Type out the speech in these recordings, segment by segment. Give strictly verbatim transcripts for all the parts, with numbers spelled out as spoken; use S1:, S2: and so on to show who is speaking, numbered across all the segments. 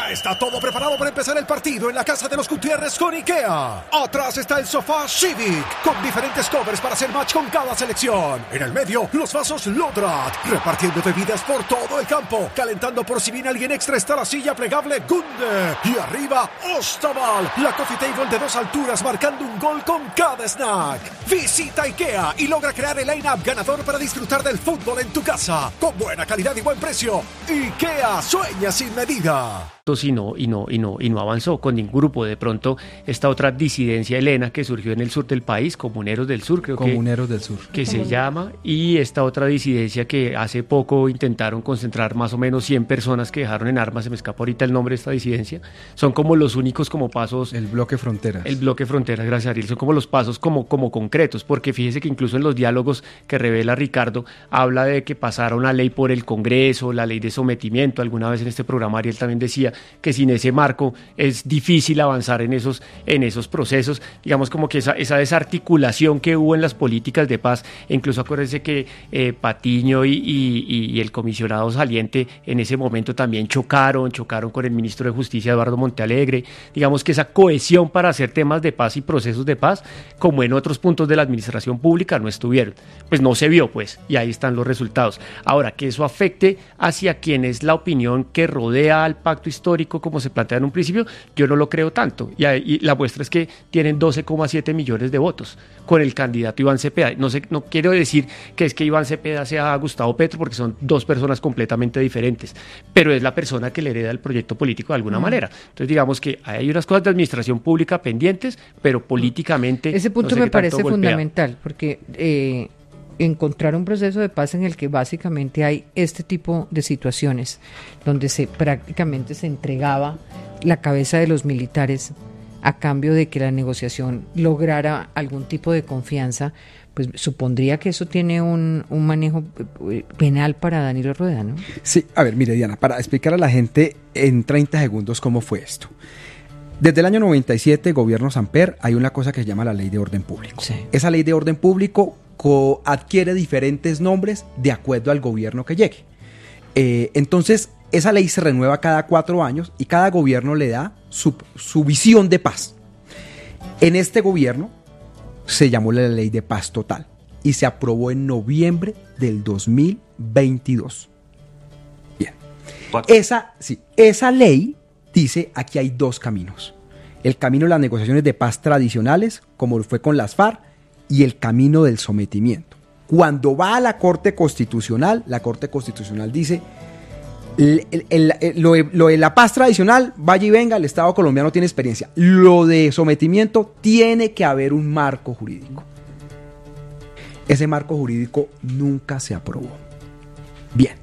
S1: Ya está todo preparado para empezar el partido en la casa de los Gutiérrez con IKEA. Atrás está el sofá Civic, con diferentes covers para hacer match con cada selección. En el medio, los vasos Lodrat, repartiendo bebidas por todo el campo. Calentando por si viene alguien extra está la silla plegable Gunde. Y arriba, Ostaval, la coffee table de dos alturas marcando un gol con cada snack. Visita IKEA y logra crear el line-up ganador para disfrutar del fútbol en tu casa. Con buena calidad y buen precio. IKEA, sueña sin medida.
S2: Y no, y no, y no, y no avanzó con ningún grupo. De pronto, esta otra disidencia helena que surgió en el sur del país, Comuneros del Sur, creo
S3: Comuneros
S2: que,
S3: del Sur.
S2: que se llama, y esta otra disidencia que hace poco intentaron concentrar más o menos cien personas que dejaron en armas, se me escapa ahorita el nombre de esta disidencia, son como los únicos como pasos.
S3: El bloque fronteras.
S2: El bloque fronteras, gracias Ariel, son como los pasos como, como concretos, porque fíjese que incluso en los diálogos que revela Ricardo, habla de que pasara una ley por el Congreso, la ley de sometimiento. Alguna vez en este programa Ariel también decía que sin ese marco es difícil avanzar en esos, en esos procesos, digamos como que esa, esa desarticulación que hubo en las políticas de paz, e incluso acuérdense que eh, Patiño y, y, y el comisionado saliente en ese momento también chocaron, chocaron con el ministro de Justicia Eduardo Montealegre, digamos que esa cohesión para hacer temas de paz y procesos de paz, como en otros puntos de la administración pública, no estuvieron, pues no se vio pues, y ahí están los resultados. Ahora, que eso afecte hacia quien es la opinión que rodea al pacto histórico como se plantea en un principio, yo no lo creo tanto, y, y la muestra es que tienen doce coma siete millones de votos con el candidato Iván Cepeda. No sé, no quiero decir que es que Iván Cepeda sea Gustavo Petro, porque son dos personas completamente diferentes, pero es la persona que le hereda el proyecto político de alguna mm. manera. Entonces digamos que hay unas cosas de administración pública pendientes, pero políticamente
S4: ese punto
S2: no sé
S4: me parece
S2: golpea.
S4: fundamental, porque eh, encontrar un proceso de paz en el que básicamente hay este tipo de situaciones donde se prácticamente se entregaba la cabeza de los militares a cambio de que la negociación lograra algún tipo de confianza, pues supondría que eso tiene un, un manejo penal para Danilo Rueda, ¿no?
S3: Sí, a ver, mire Diana, para explicar a la gente en treinta segundos cómo fue esto. Desde el año noventa y siete, gobierno Samper, hay una cosa que se llama la Ley de Orden Público. Sí. Esa Ley de Orden Público co- adquiere diferentes nombres de acuerdo al gobierno que llegue. Eh, entonces, esa ley se renueva cada cuatro años y cada gobierno le da su, su visión de paz. En este gobierno se llamó la Ley de Paz Total y se aprobó en noviembre del dos mil veintidós. Bien. Esa, sí, esa ley dice, aquí hay dos caminos. El camino de las negociaciones de paz tradicionales, como fue con las FARC, y el camino del sometimiento. Cuando va a la Corte Constitucional, la Corte Constitucional dice, el, el, el, el, lo, de, lo de la paz tradicional, vaya y venga, el Estado colombiano tiene experiencia. Lo de sometimiento, tiene que haber un marco jurídico. Ese marco jurídico nunca se aprobó. Bien.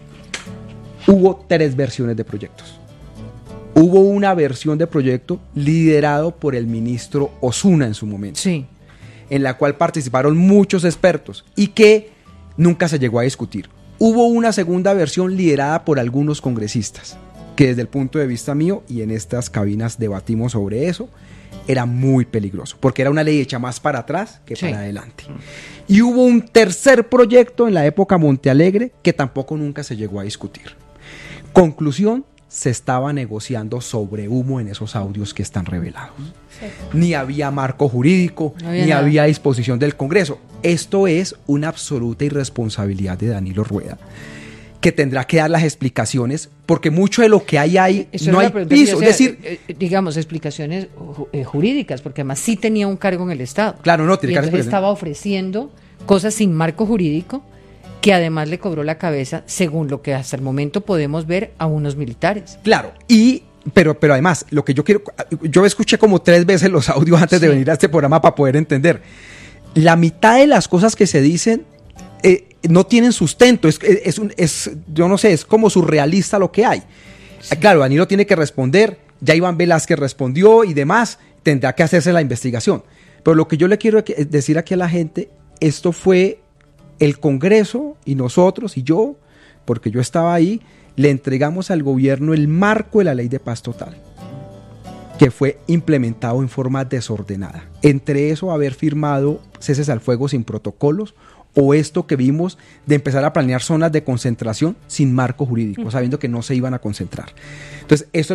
S3: Hubo tres versiones de proyectos. Hubo una versión de proyecto liderado por el ministro Osuna en su momento,
S4: sí,
S3: en la cual participaron muchos expertos y que nunca se llegó a discutir. Hubo una segunda versión liderada por algunos congresistas, que desde el punto de vista mío, y en estas cabinas debatimos sobre eso, era muy peligroso, porque era una ley hecha más para atrás que sí. para adelante. Y hubo un tercer proyecto en la época Montealegre que tampoco nunca se llegó a discutir. Conclusión, se estaba negociando sobre humo en esos audios que están revelados. Sí. Ni había marco jurídico, no había ni nada. Había disposición del Congreso. Esto es una absoluta irresponsabilidad de Danilo Rueda, que tendrá que dar las explicaciones, porque mucho de lo que hay ahí
S4: Eso
S3: no hay piso.
S4: Sea,
S3: es decir,
S4: eh, eh, digamos, explicaciones eh, jurídicas, porque además sí tenía un cargo en el Estado.
S3: Claro, no, tiene
S4: y entonces estaba ofreciendo cosas sin marco jurídico, que además le cobró la cabeza, según lo que hasta el momento podemos ver, a unos militares.
S3: Claro, y pero, pero además, lo que yo quiero, yo escuché como tres veces los audios antes sí. de venir a este programa para poder entender. La mitad de las cosas que se dicen eh, no tienen sustento, es, es, un, es, yo no sé, es como surrealista lo que hay. Sí. Claro, Danilo tiene que responder, ya Iván Velázquez respondió y demás, tendrá que hacerse la investigación. Pero lo que yo le quiero decir aquí a la gente, esto fue el Congreso y nosotros y yo, porque yo estaba ahí, le entregamos al gobierno el marco de la Ley de Paz Total, que fue implementado en forma desordenada. Entre eso, haber firmado ceses al fuego sin protocolos, o esto que vimos de empezar a planear zonas de concentración sin marco jurídico, sabiendo que no se iban a concentrar. Entonces, esto